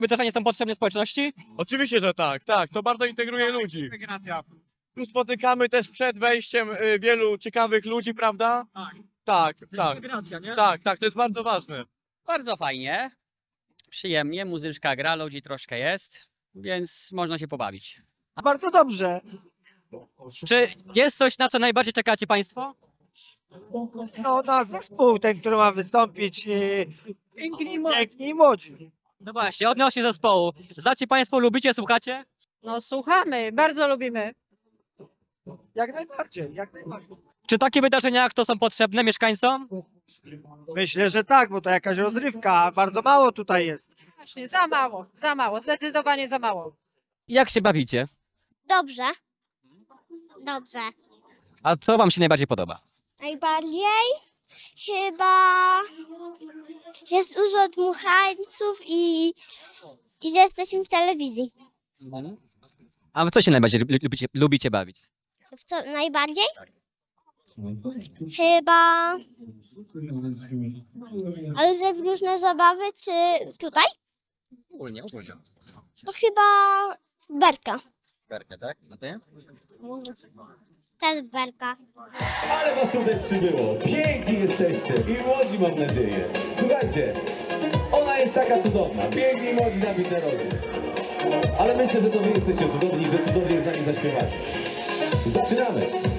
wydarzenia są potrzebne społeczności? Oczywiście, że tak, tak. To bardzo integruje ludzi. Integracja. Tu spotykamy też przed wejściem wielu ciekawych ludzi, prawda? Tak. Tak, tak. Integracja, nie? Tak, tak, to jest bardzo ważne. Bardzo fajnie, przyjemnie, muzyczka gra, ludzi troszkę jest, więc można się pobawić. Bardzo dobrze. Czy jest coś, na co najbardziej czekacie państwo? No, na zespół ten, który ma wystąpić Piękni i Młodzi. No właśnie, odnośnie zespołu. Znacie państwo, lubicie, słuchacie? No słuchamy, bardzo lubimy. Jak najbardziej, jak najbardziej. Czy takie wydarzenia jak to są potrzebne mieszkańcom? Myślę, że tak, bo to jakaś rozrywka, a bardzo mało tutaj jest. Właśnie, za mało, zdecydowanie za mało. Jak się bawicie? Dobrze. Dobrze. A co wam się najbardziej podoba? Najbardziej chyba jest dużo dmuchańców i że jesteśmy w telewizji. A w co się najbardziej lubicie bawić? W co najbardziej? Chyba... Ale że w różne zabawy, czy tutaj? Ogólnie. To chyba berka. Berkę, tak? A ty? Też berka. Ale was tutaj przybyło. Piękni jesteście i młodzi, mam nadzieję. Słuchajcie, ona jest taka cudowna. Piękni i młodzi na Winterodzie. Ale myślę, że to wy jesteście cudowni, że cudownie z nami zaśpiewacie. Zaczynamy.